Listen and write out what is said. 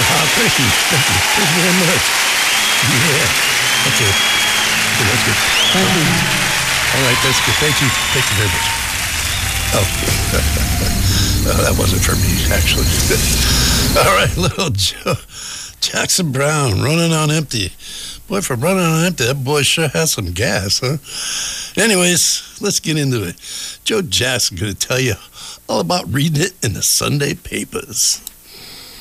Thank you. Thank you very much. Yeah. Okay. That's good. Thank you. All right, that's good. Thank you. Thank you very much. Oh, that wasn't for me, actually. All right, little Joe Jackson Browne, Running on Empty. Boy, for Running on Empty, that boy sure has some gas, huh? Anyways, let's get into it. Joe Jackson going to tell you all about reading it in the Sunday papers.